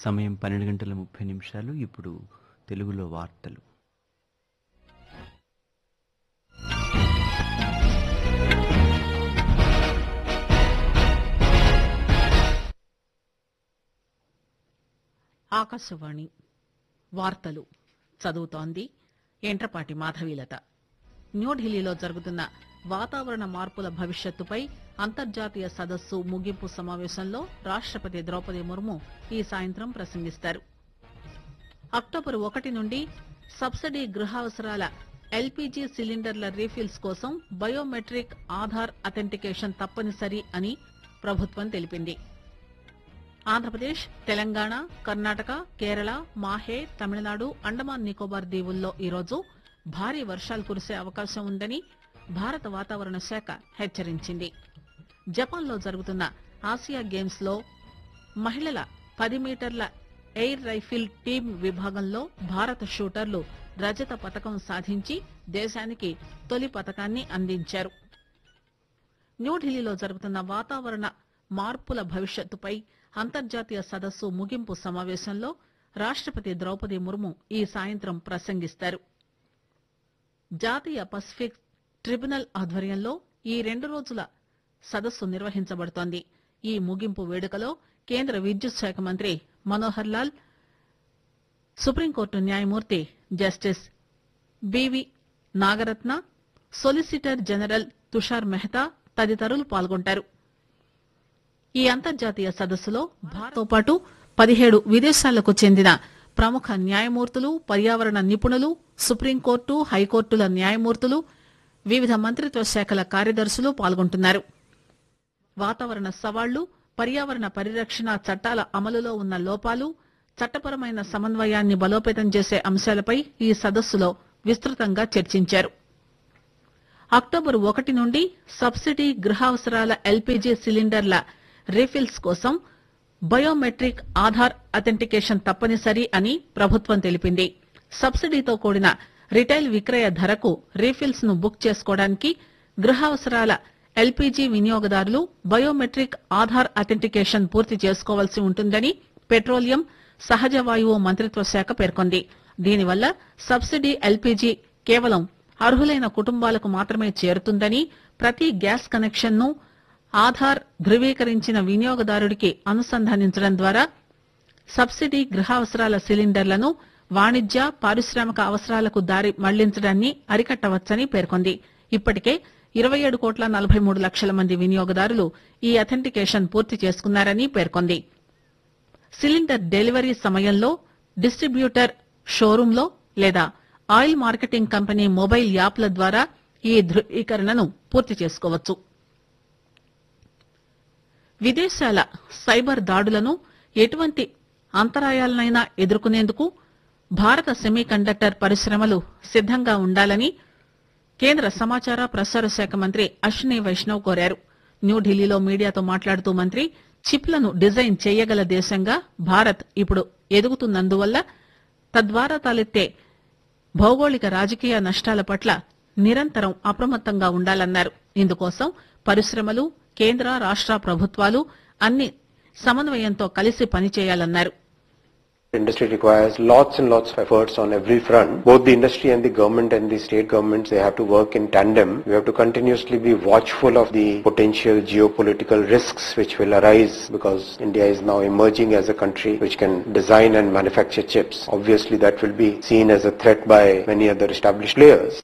సమయం 12:30 ఇప్పుడు తెలుగులో వార్తలు. ఆకాశవాణి వార్తలు చదువుతోంది ఎంట్రపాటి మాధవీలత. న్యూఢిల్లీలో జరుగుతున్న వాతావరణ మార్పుల భవిష్యత్తుపై అంతర్జాతీయ సదస్సు ముగింపు సమావేశంలో రాష్టపతి ద్రౌపది ముర్ము ఈ సాయంత్రం ప్రసంగిస్తారు. అక్టోబర్ 1 నుండి సబ్సిడీ గృహావసరాల ఎల్పీజీ సిలిండర్ల రీఫిల్స్ కోసం బయోమెట్రిక్ ఆధార్ అథెంటికేషన్ తప్పనిసరి అని ప్రభుత్వం తెలిపింది. ఆంధ్రప్రదేశ్, తెలంగాణ, కర్ణాటక, కేరళ, మాహే, తమిళనాడు, అండమాన్ నికోబార్ దీవుల్లో ఈరోజు భారీ వర్షాలు కురిసే అవకాశం ఉందని భారత వాతావరణ శాఖ హెచ్చరించింది. జపాన్లో జరుగుతున్న ఆసియా గేమ్స్ లో మహిళల 10 మీటర్ల ఎయిర్ రైఫిల్ టీం విభాగంలో భారత షూటర్లు రజత పతకం సాధించి దేశానికి తొలి పతకాన్ని అందించారు. న్యూఢిల్లీలో జరుగుతున్న వాతావరణ మార్పుల భవిష్యత్తుపై అంతర్జాతీయ సదస్సు ముగింపు సమావేశంలో రాష్టపతి ద్రౌపది ముర్ము ఈ సాయంత్రం ప్రసంగిస్తారు. జాతీయ పసిఫిక్ ట్రిబ్యునల్ ఆధ్వర్యంలో ఈ 2 రోజుల సదస్సు నిర్వహించబడుతోంది. ఈ ముగింపు వేడుకలో కేంద్ర విద్యుత్ శాఖ మంత్రి మనోహర్ లాల్, సుప్రీంకోర్టు న్యాయమూర్తి justice BV Nagaratna, solicitor general Tushar Mehta తదితరులు పాల్గొంటారు. ఈ అంతర్జాతీయ సదస్సులో భారత్తో పాటు 17 విదేశాలకు చెందిన ప్రముఖ న్యాయమూర్తులు, పర్యావరణ నిపుణులు, సుప్రీంకోర్టు, హైకోర్టుల న్యాయమూర్తులు, వివిధ మంత్రిత్వ శాఖల కార్యదర్శులు పాల్గొంటున్నారు. వాతావరణ సవాళ్లు, పర్యావరణ పరిరక్షణ చట్టాల అమలులో ఉన్న లోపాలు, చట్టపరమైన సమన్వయాన్ని బలోపేతం చేసే అంశాలపై ఈ సదస్సులో విస్తృతంగా చర్చించారు. అక్టోబర్ 1 నుండి సబ్సిడీ గృహావసరాల ఎల్పీజీ సిలిండర్ల రీఫిల్స్ కోసం బయోమెట్రిక్ ఆధార్ అథెంటికేషన్ తప్పనిసరి అని ప్రభుత్వం తెలిపింది. సబ్సిడీతో కూడిన రిటైల్ విక్రయ ధరకు రీఫిల్స్ ను బుక్ చేసుకోవడానికి గృహావసరాల ఎల్పీజీ వినియోగదారులు బయోమెట్రిక్ ఆధార్ అథెంటికేషన్ పూర్తి చేసుకోవాల్సి ఉంటుందని పెట్రోలియం, సహజ వాయువు మంత్రిత్వ శాఖ పేర్కొంది. దీనివల్ల సబ్సిడీ ఎల్పీజీ కేవలం అర్హులైన కుటుంబాలకు మాత్రమే చేరుతుందని, ప్రతి గ్యాస్ కనెక్షన్ ను ఆధార్ ధృవీకరించిన వినియోగదారుడికి అనుసంధానించడం ద్వారా సబ్సిడీ గృహావసరాల సిలిండర్లను వాణిజ్య, పారిశ్రామిక అవసరాలకు దారి మళ్లించడాన్ని అరికట్టవచ్చని పేర్కొంది. ఇప్పటికే 27,43,00,000 మంది వినియోగదారులు ఈ అథెంటికేషన్ పూర్తి చేసుకున్నారని పేర్కొంది. సిలిండర్ డెలివరీ సమయంలో డిస్ట్రిబ్యూటర్ షోరూంలో లేదా ఆయిల్ మార్కెటింగ్ కంపెనీ మొబైల్ యాప్ల ద్వారా ఈ ధృవీకరణను పూర్తి చేసుకోవచ్చు. విదేశాల సైబర్ దాడులను, ఎటువంటి అంతరాయాలనైనా ఎదుర్కొనేందుకు భారత సెమీ కండక్టర్ పరిశ్రమలు సిద్దంగా ఉండాలని కేంద్ర సమాచార ప్రసార శాఖ మంత్రి అశ్విని వైష్ణవ్ కోరారు. న్యూఢిల్లీలో మీడియాతో మాట్లాడుతూ మంత్రి, చిప్లను డిజైన్ చేయగల దేశంగా భారత్ ఇప్పుడు ఎదుగుతున్నందువల్ల తద్వారా తలెత్తే భౌగోళిక రాజకీయ నష్టాల పట్ల నిరంతరం అప్రమత్తంగా ఉండాలన్నారు. ఇందుకోసం పరిశ్రమలు, కేంద్ర, రాష్ట ప్రభుత్వాలు అన్ని సమన్వయంతో కలిసి పనిచేయాలన్నారు. Industry requires lots and lots of efforts on every front. Both the industry and the government and the state governments, they have to work in tandem. We have to continuously be watchful of the potential geopolitical risks which will arise because India is now emerging as a country which can design and manufacture chips. Obviously that will be seen as a threat by many other established players.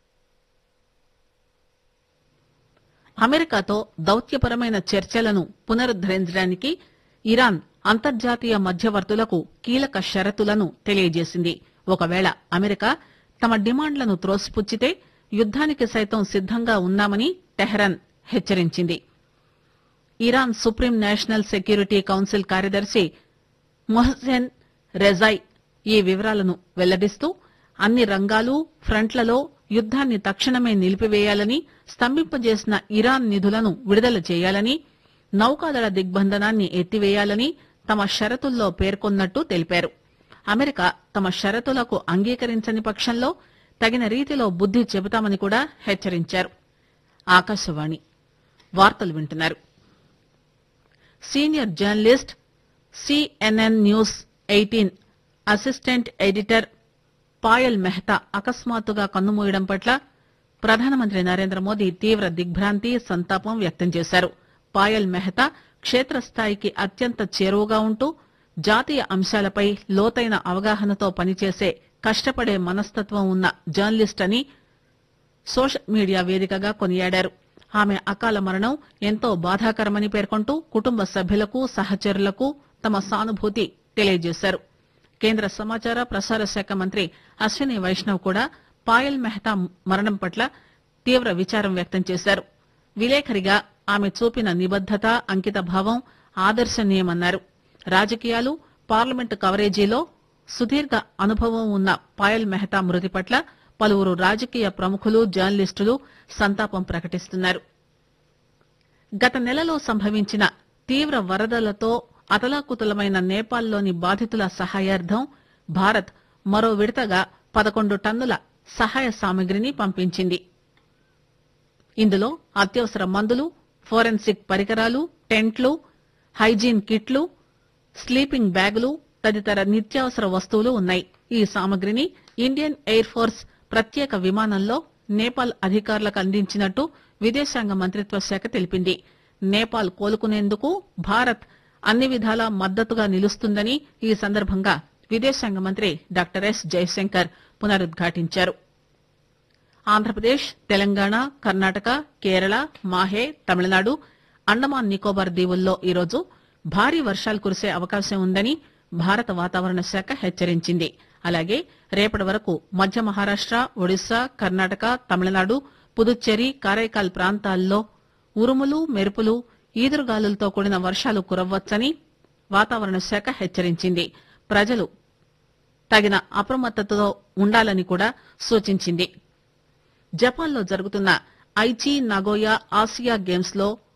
అమెరికాతో దౌత్యపరమైన చర్చలను పునరుద్దరించడానికి Iran అంతర్జాతీయ మధ్యవర్తులకు కీలక షరతులను తెలియజేసింది. ఒకవేళ America తమ డిమాండ్లను త్రోసిపుచ్చితే యుద్దానికి సైతం సిద్దంగా ఉన్నామని టెహ్రాన్ హెచ్చరించింది. Iran supreme national security council కార్యదర్శి మొహ్సెన్ రెజాయ్ ఈ వివరాలను వెల్లడిస్తూ అన్ని రంగాలు, ఫ్రంట్లలో యుద్దాన్ని తక్షణమే నిలిపివేయాలని, స్తంభింపజేసిన ఇరాన్ నిధులను విడుదల చేయాలని, నౌకాదళ దిగ్బంధనాన్ని ఎత్తివేయాలని తమ షరతుల్లో పేర్కొన్నట్టు తెలిపారు. అమెరికా తమ షరతులకు అంగీకరించని పక్షంలో తగిన రీతిలో బుద్ది చెబుతామని కూడా హెచ్చరించారు. ఆకాశవాణి వార్తలు వింటున్నారు. Senior journalist, CNN news 18 assistant editor Payal Mehta అకస్మాత్తుగా కన్నుమూయడం పట్ల ప్రధానమంత్రి నరేంద్ర మోదీ తీవ్ర దిగ్భ్రాంతి సంతాపం వ్యక్తం చేశారు. పాయల్ మెహతా క్షేత్రస్థాయికి అత్యంత చేరువగా ఉంటూ జాతీయ అంశాలపై లోతైన అవగాహనతో పనిచేసే కష్టపడే మనస్తత్వం ఉన్న జర్నలిస్ట్ అని సోషల్ మీడియా వేదికగా కొనియాడారు. ఆమె అకాల మరణం ఎంతో బాధాకరమని పేర్కొంటూ కుటుంబ సభ్యులకు సహచరులకు తమ సానుభూతి తెలియజేశారు. కేంద్ర సమాచార ప్రసార శాఖ మంత్రి అశ్విని వైష్ణవ్ కూడా పాయల్ మెహతా మరణం పట్ల తీవ్ర విచారం వ్యక్తం చేశారు. విలేఖరిగా ఆమె చూపిన నిబద్దత, అంకితభావం ఆదర్శనీయమన్నారు. రాజకీయాలు, పార్లమెంటు కవరేజీలో సుదీర్ఘ అనుభవం ఉన్న పాయల్ మెహతా మృతి పట్ల పలువురు రాజకీయ ప్రముఖులు, జర్నలిస్టులు సంతాపం ప్రకటిస్తున్నారు. గత నెలలో సంభవించిన తీవ్ర వరదలతో అతలాకుతలమైన నేపాల్లోని బాధితుల సహాయార్థం భారత్ మరో విడతగా 11 టన్నుల సహాయ సామగ్రిని పంపించింది. ఇందులో అత్యవసర మందులు, ఫోరెన్సిక్ పరికరాలు, టెంట్లు, హైజీన్ కిట్లు, స్లీపింగ్ బ్యాగులు తదితర నిత్యావసర వస్తువులు ఉన్నాయి. ఈ సామగ్రిని ఇండియన్ ఎయిర్ ఫోర్స్ ప్రత్యేక విమానంలో నేపాల్ అధికారులకు అందించినట్టు విదేశాంగ మంత్రిత్వ శాఖ తెలిపింది. నేపాల్ కోలుకునేందుకు భారత్ అన్ని విధాలా మద్దతుగా నిలుస్తుందని ఈ సందర్భంగా విదేశాంగ మంత్రి డాక్టర్ ఎస్ జయశంకర్ పునరుద్ఘాటించారు. ఆంధ్రప్రదేశ్, తెలంగాణ, కర్ణాటక, కేరళ, మాహే, తమిళనాడు, అండమాన్ నికోబార్ దీవుల్లో ఈరోజు భారీ వర్షాలు కురిసే అవకాశం ఉందని భారత వాతావరణ శాఖ హెచ్చరించింది. అలాగే రేపటి వరకు మధ్య మహారాష్ట, ఒడిశా, కర్ణాటక, తమిళనాడు, పుదుచ్చేరి, కారైకాల్ ప్రాంతాల్లో ఉరుములు, మెరుపులు, ఈదురుగాలులతో కూడిన వర్షాలు కురవ్వచ్చని వాతావరణ శాఖ హెచ్చరించింది. ప్రజలు తగిన అప్రమత్తతో ఉండాలని కూడా సూచించింది. జపాన్లో జరుగుతున్న ఐచి నగోయా ఆసియా గేమ్స్ లో